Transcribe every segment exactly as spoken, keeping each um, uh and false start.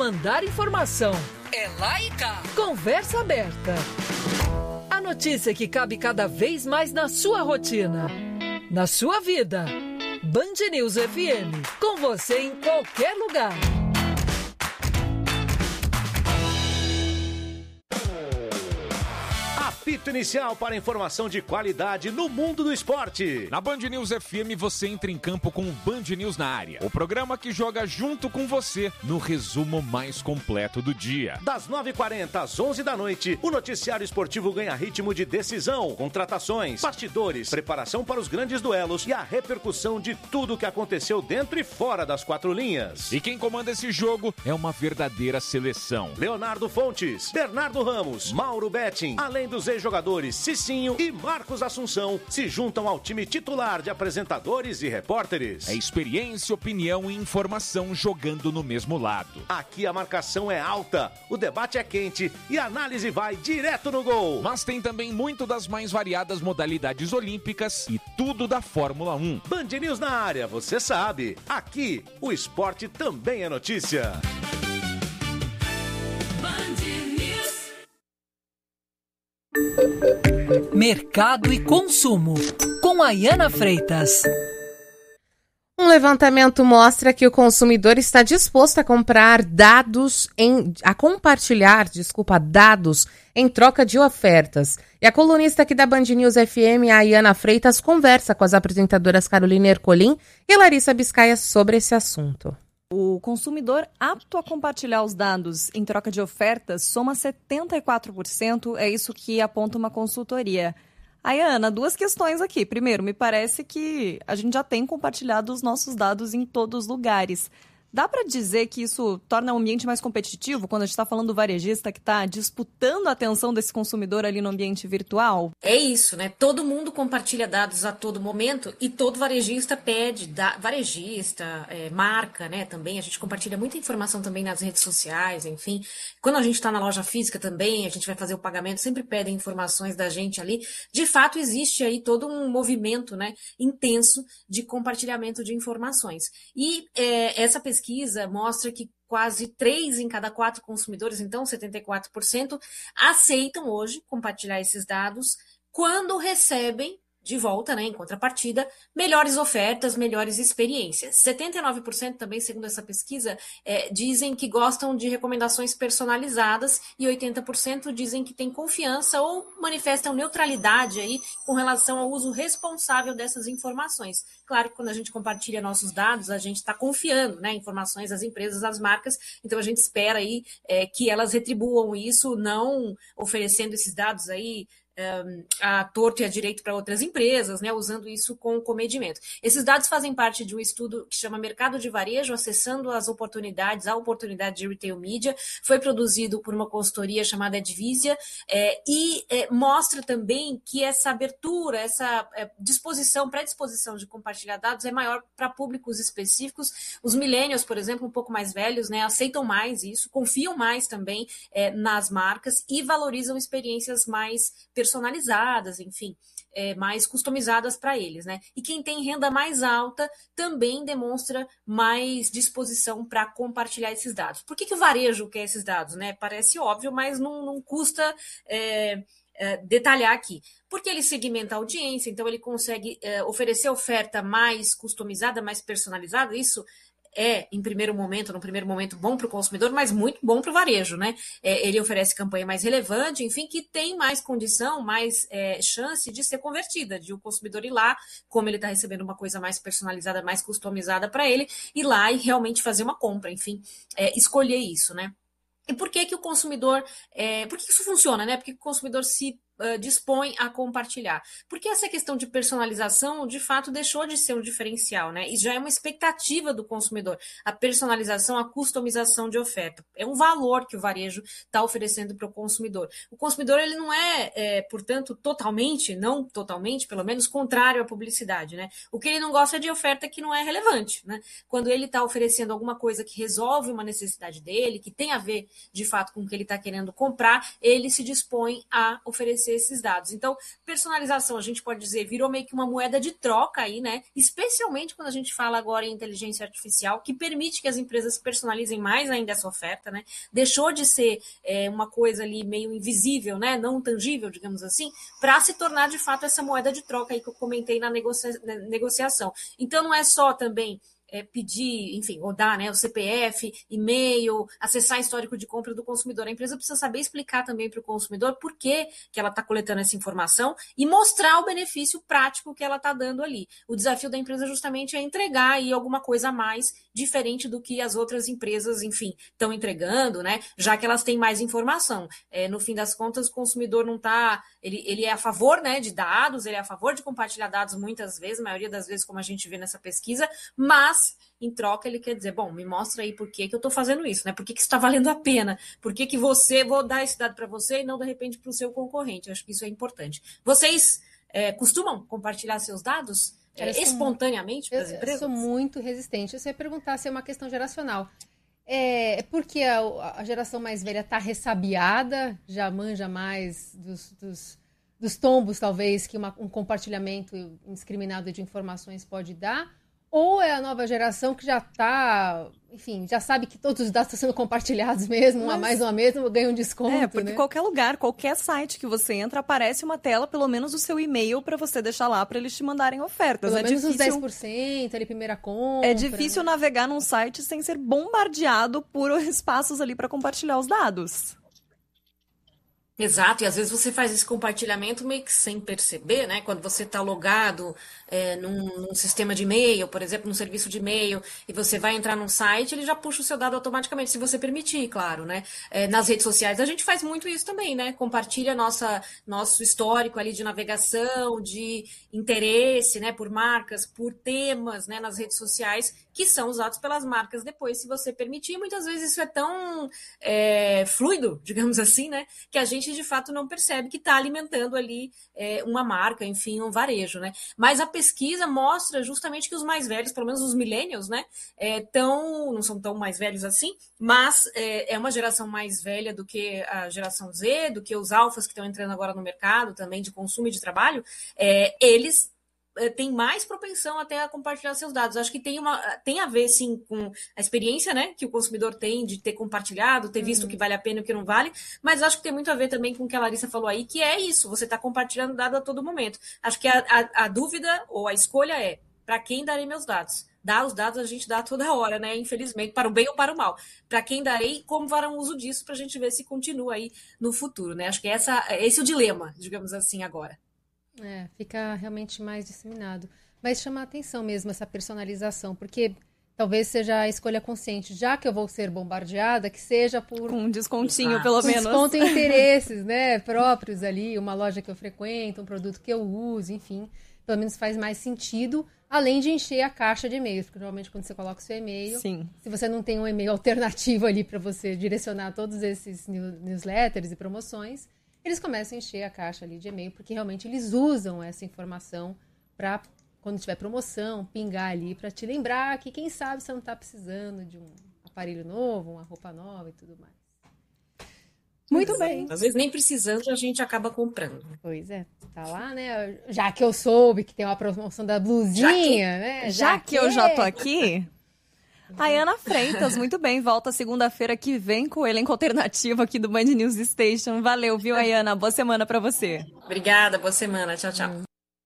mandar informação. É lá e cá. Conversa aberta. A notícia que cabe cada vez mais na sua rotina, na sua vida. Band News F M, com você em qualquer lugar. Apito inicial para informação de qualidade no mundo do esporte. Na Band News F M você entra em campo com o Band News na área. O programa que joga junto com você no resumo mais completo do dia. Das nove e quarenta às onze da noite, o noticiário esportivo ganha ritmo de decisão, contratações, bastidores, preparação para os grandes duelos e a repercussão de tudo o que aconteceu dentro e fora das quatro linhas. E quem comanda esse jogo é uma verdadeira seleção. Leonardo Fontes, Bernardo Ramos, Mauro Betting, além dos ex-jogadores Cicinho e Marcos Assunção, se juntam ao time titular de apresentadores e repórteres. É experiência, opinião e informação jogando no mesmo lado. Aqui a marcação é alta, o debate é quente e a análise vai direto no gol. Mas tem também muito das mais variadas modalidades olímpicas e tudo da Fórmula um. Band News na área, você sabe. Aqui, o esporte também é notícia. Mercado e consumo, com Ayana Freitas. Um levantamento mostra que o consumidor está disposto a comprar dados, em, a compartilhar, desculpa, dados em troca de ofertas. E a colunista aqui da Band News F M, a Ayana Freitas, conversa com as apresentadoras Carolina Ercolim e Larissa Biscaia sobre esse assunto. O consumidor apto a compartilhar os dados em troca de ofertas soma setenta e quatro por cento, é isso que aponta uma consultoria. Ayana, duas questões aqui. Primeiro, me parece que a gente já tem compartilhado os nossos dados em todos os lugares. Dá para dizer que isso torna o ambiente mais competitivo quando a gente está falando do varejista que está disputando a atenção desse consumidor ali no ambiente virtual? É isso, né? Todo mundo compartilha dados a todo momento e todo varejista pede, da, varejista, é, marca, né? Também a gente compartilha muita informação também nas redes sociais, enfim. Quando a gente está na loja física também, a gente vai fazer o pagamento, sempre pedem informações da gente ali. De fato, existe aí todo um movimento, né, intenso de compartilhamento de informações. E é, essa pesquisa pesquisa mostra que quase três em cada quatro consumidores, então setenta e quatro por cento, aceitam hoje compartilhar esses dados quando recebem de volta, né, em contrapartida, melhores ofertas, melhores experiências. setenta e nove por cento também, segundo essa pesquisa, é, dizem que gostam de recomendações personalizadas e oitenta por cento dizem que têm confiança ou manifestam neutralidade aí com relação ao uso responsável dessas informações. Claro que quando a gente compartilha nossos dados, a gente está confiando, né, informações às empresas, às marcas, então a gente espera aí é, que elas retribuam isso, não oferecendo esses dados aí Um, a torto e a direito para outras empresas, né, usando isso com comedimento. Esses dados fazem parte de um estudo que chama Mercado de Varejo, acessando as oportunidades, a oportunidade de retail media, foi produzido por uma consultoria chamada Advisia, é, e é, mostra também que essa abertura, essa é, disposição, predisposição de compartilhar dados é maior para públicos específicos. Os millennials, por exemplo, um pouco mais velhos, né, aceitam mais isso, confiam mais também é, nas marcas e valorizam experiências mais personalizadas, enfim, é, mais customizadas para eles, né? E quem tem renda mais alta também demonstra mais disposição para compartilhar esses dados. Por que que o varejo quer esses dados, né? Parece óbvio, mas não, não custa é, é, detalhar aqui. Porque ele segmenta a audiência, então ele consegue é, oferecer oferta mais customizada, mais personalizada, isso é, em primeiro momento, no primeiro momento, bom para o consumidor, mas muito bom para o varejo, né? É, ele oferece campanha mais relevante, enfim, que tem mais condição, mais é, chance de ser convertida, de o consumidor ir lá, como ele está recebendo uma coisa mais personalizada, mais customizada para ele, ir lá e realmente fazer uma compra, enfim, é, escolher isso, né? E por que que o consumidor, é, por que isso funciona, né? Por que o consumidor se uh, dispõe a compartilhar? Porque essa questão de personalização, de fato, deixou de ser um diferencial, né? E já é uma expectativa do consumidor, a personalização, a customização de oferta. É um valor que o varejo está oferecendo para o consumidor. O consumidor, ele não é, é, portanto, totalmente, não totalmente, pelo menos, contrário à publicidade, né? O que ele não gosta é de oferta que não é relevante, né? Quando ele está oferecendo alguma coisa que resolve uma necessidade dele, que tem a ver de fato com o que ele está querendo comprar, ele se dispõe a oferecer oferecer esses dados. Então, personalização, a gente pode dizer, virou meio que uma moeda de troca aí, né? Especialmente quando a gente fala agora em inteligência artificial, que permite que as empresas personalizem mais ainda essa oferta, né? Deixou de ser é, uma coisa ali meio invisível, né? Não tangível, digamos assim, para se tornar de fato essa moeda de troca aí que eu comentei na, negocia- na negociação. Então, não é só também É, pedir, enfim, ou dar, né, o C P F, e-mail, acessar histórico de compra do consumidor. A empresa precisa saber explicar também para o consumidor por que, que ela está coletando essa informação e mostrar o benefício prático que ela está dando ali. O desafio da empresa justamente é entregar aí alguma coisa a mais, diferente do que as outras empresas, enfim, estão entregando, né, já que elas têm mais informação. É, no fim das contas, o consumidor não está... Ele, ele é a favor, né, de dados, ele é a favor de compartilhar dados muitas vezes, a maioria das vezes, como a gente vê nessa pesquisa, mas em troca ele quer dizer, bom, me mostra aí por que, que eu estou fazendo isso, né? Por que, que isso está valendo a pena? Por que, que você, vou dar esse dado para você e não, de repente, para o seu concorrente? Eu acho que isso é importante. Vocês é, costumam compartilhar seus dados é, espontaneamente para as empresas? Eu sou muito resistente. Você ia perguntar se é uma questão geracional. É porque a, a geração mais velha está ressabiada, já manja mais dos, dos, dos tombos, talvez, que uma, um compartilhamento indiscriminado de informações pode dar, ou é a nova geração que já está, enfim, já sabe que todos os dados estão sendo compartilhados mesmo, um a mais, um a mesmo, ganha um desconto, É, porque né? qualquer lugar, qualquer site que você entra, aparece uma tela, pelo menos do seu e-mail, para você deixar lá, para eles te mandarem ofertas. Pelo é menos difícil... uns dez por cento, ali, primeira compra. É difícil navegar num site sem ser bombardeado por espaços ali para compartilhar os dados. Exato, e às vezes você faz esse compartilhamento meio que sem perceber, né? Quando você está logado é, num, num sistema de e-mail, por exemplo, num serviço de e-mail, e você vai entrar num site, ele já puxa o seu dado automaticamente, se você permitir, claro, né? É, nas redes sociais a gente faz muito isso também, né? Compartilha nossa, nosso histórico ali de navegação, de interesse, né? Por marcas, por temas, né? Nas redes sociais, que são usados pelas marcas depois, se você permitir. Muitas vezes isso é tão é, fluido, digamos assim, né? Que a gente de fato não percebe que está alimentando ali é, uma marca, enfim, um varejo, né? Mas a pesquisa mostra justamente que os mais velhos, pelo menos os millennials, né, é, tão, não são tão mais velhos assim, mas é, é uma geração mais velha do que a geração Z, do que os alfas que estão entrando agora no mercado também de consumo e de trabalho, é, eles tem mais propensão até a compartilhar seus dados. Acho que tem, uma, tem a ver, sim, com a experiência, né, que o consumidor tem de ter compartilhado, ter visto o que vale a pena e o que não vale, mas acho que tem muito a ver também com o que a Larissa falou aí, que é isso, você está compartilhando dado a todo momento. Acho que a, a, a dúvida ou a escolha é, para quem darei meus dados? Dar os dados a gente dá toda hora, né, infelizmente, para o bem ou para o mal. Para quem darei e como farão uso disso, para a gente ver se continua aí no futuro, né? Acho que essa, esse é o dilema, digamos assim, agora. É, fica realmente mais disseminado. Mas chama a atenção mesmo essa personalização, porque talvez seja a escolha consciente. Já que eu vou ser bombardeada, que seja por... Com um descontinho, ah, pelo com menos. desconto em interesses, né, próprios ali, uma loja que eu frequento, um produto que eu uso, enfim. Pelo menos faz mais sentido, além de encher a caixa de e-mails. Porque normalmente quando você coloca o seu e-mail, Sim. se você não tem um e-mail alternativo ali para você direcionar todos esses newsletters e promoções, eles começam a encher a caixa ali de e-mail, porque realmente eles usam essa informação para, quando tiver promoção, pingar ali, para te lembrar que, quem sabe, você não está precisando de um aparelho novo, uma roupa nova e tudo mais. Muito bem. Às vezes nem precisando a gente acaba comprando. Pois é, tá lá, né? Já que eu soube que tem uma promoção da blusinha, Já que, né? Já, já que, que eu já tô aqui... Ayana Freitas, muito bem, volta segunda-feira que vem com o elenco alternativo aqui do Band News Station. Valeu, viu, Ayana? Boa semana pra você. Obrigada, boa semana. Tchau, tchau.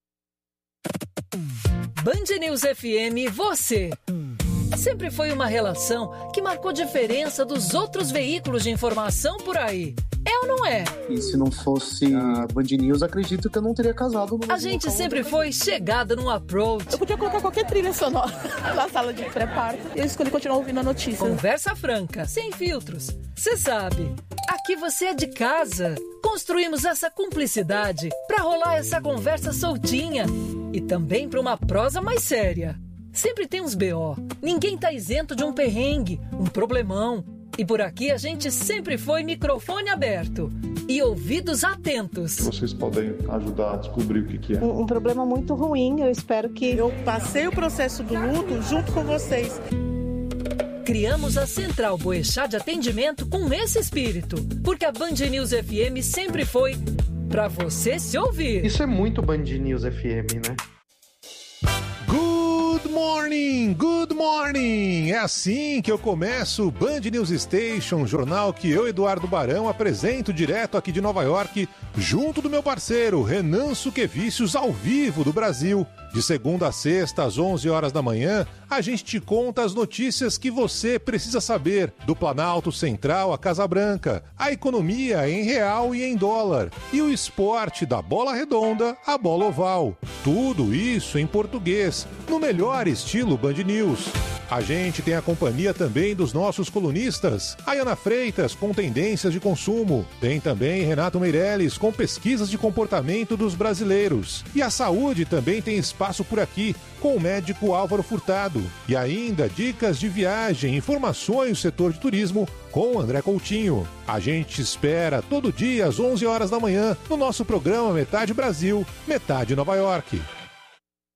Band News F M, você. Sempre foi uma relação que marcou diferença dos outros veículos de informação por aí. É ou não é? E se não fosse a Band News, acredito que eu não teria casado. No a gente sempre foi chegada num approach. Eu podia colocar qualquer trilha sonora na sala de pré-parto. E eu escolhi continuar ouvindo a notícia. Conversa franca, sem filtros. Você sabe, aqui você é de casa. Construímos essa cumplicidade pra rolar essa conversa soltinha. E também pra uma prosa mais séria. Sempre tem uns B O. Ninguém tá isento de um perrengue, um problemão. E por aqui a gente sempre foi microfone aberto e ouvidos atentos. Vocês podem ajudar a descobrir o que, que é. Um, um problema muito ruim, eu espero que... Eu passei o processo do luto junto com vocês. Criamos a Central Boechat de atendimento com esse espírito, porque a Band News F M sempre foi Pra você se ouvir. Isso é muito Band News F M, né? Good morning, good morning! É assim que eu começo o Band News Station, jornal que eu, Eduardo Barão, apresento direto aqui de Nova York, junto do meu parceiro Renan Suquevicius, ao vivo do Brasil. De segunda a sexta, às onze horas da manhã, a gente te conta as notícias que você precisa saber do Planalto Central à Casa Branca, a economia em real e em dólar, e o esporte da bola redonda à bola oval. Tudo isso em português, no melhor estilo Band News. A gente tem a companhia também dos nossos colunistas, Ayana Freitas com tendências de consumo, tem também Renato Meirelles com pesquisas de comportamento dos brasileiros. E a saúde também tem espaço por aqui, com o médico Álvaro Furtado. E ainda dicas de viagem, informações do setor de turismo com o André Coutinho. A gente espera todo dia às onze horas da manhã no nosso programa Metade Brasil, Metade Nova York.